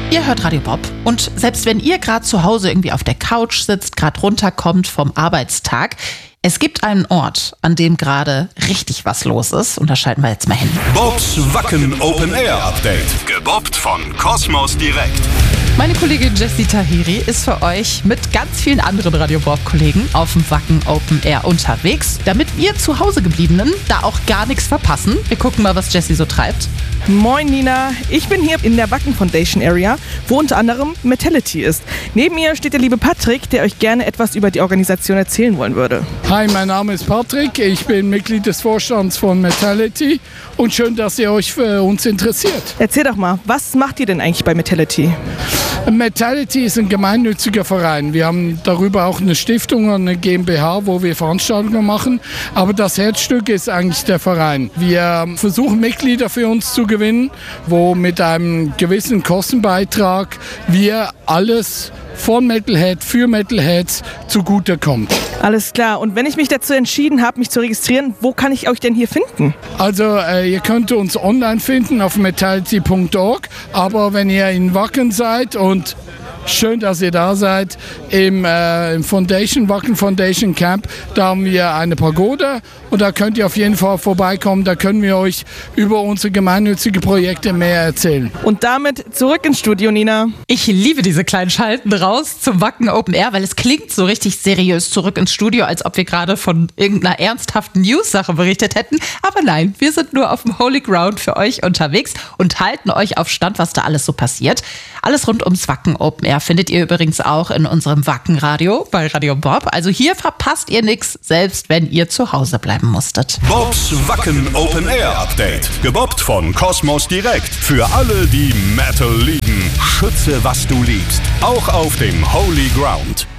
Ihr hört Radio Bob und selbst wenn ihr gerade zu Hause irgendwie auf der Couch sitzt, gerade runterkommt vom Arbeitstag, es gibt einen Ort, an dem gerade richtig was los ist und da schalten wir jetzt mal hin. Bobs Wacken Open Air Update. Gebobbt von Kosmos Direkt. Meine Kollegin Jessie Tahiri ist für euch mit ganz vielen anderen Radio Bob-Kollegen auf dem Wacken Open Air unterwegs, damit wir zu Hause gebliebenen da auch gar nichts verpassen. Wir gucken mal, was Jessie so treibt. Moin Nina, ich bin hier in der Wacken Foundation Area, wo unter anderem Metality ist. Neben mir steht der liebe Patrick, der euch gerne etwas über die Organisation erzählen wollen würde. Hi, mein Name ist Patrick, ich bin Mitglied des Vorstands von Metality und schön, dass ihr euch für uns interessiert. Erzähl doch mal, was macht ihr denn eigentlich bei Metality? Metality ist ein gemeinnütziger Verein. Wir haben darüber auch eine Stiftung und eine GmbH, wo wir Veranstaltungen machen. Aber das Herzstück ist eigentlich der Verein. Wir versuchen Mitglieder für uns zu gewinnen, wo mit einem gewissen Kostenbeitrag wir alles von Metalhead für Metalheads zugutekommt. Alles klar. Und wenn ich mich dazu entschieden habe, mich zu registrieren, wo kann ich euch denn hier finden? Also ihr könnt uns online finden auf metality.org, aber wenn ihr in Wacken seid und schön, dass ihr da seid, im Wacken Foundation Camp, da haben wir eine Pagode und da könnt ihr auf jeden Fall vorbeikommen, da können wir euch über unsere gemeinnützigen Projekte mehr erzählen. Und damit zurück ins Studio, Nina. Ich liebe diese kleinen Schalten raus zum Wacken Open Air, weil es klingt so richtig seriös zurück ins Studio, als ob wir gerade von irgendeiner ernsthaften News-Sache berichtet hätten. Aber nein, wir sind nur auf dem Holy Ground für euch unterwegs und halten euch auf Stand, was da alles so passiert. Alles rund ums Wacken Open Air findet ihr übrigens auch in unserem Wacken-Radio bei Radio Bob. Also hier verpasst ihr nichts, selbst wenn ihr zu Hause bleiben musstet. Bobs Wacken Open Air Update. Gebobbt von Kosmos Direkt. Für alle, die Metal lieben. Schütze, was du liebst. Auch auf dem Holy Ground.